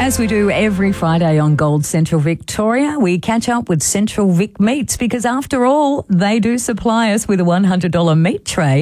As we do every Friday on Gold Central Victoria, we catch up with Central Vic Meats because after all, they do supply us with a $100 meat tray.